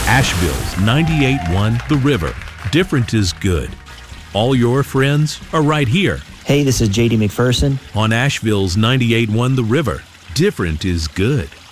Asheville's 98.1 The River. Different is good. All your friends are right here Hey, this is JD McPherson on Asheville's 98.1 The River. Different is good.